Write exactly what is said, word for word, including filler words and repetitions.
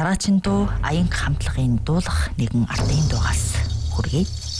Дараачин дуу Аянг хамтлагын дуулах нэгэн ардын дуугаас хүргэе.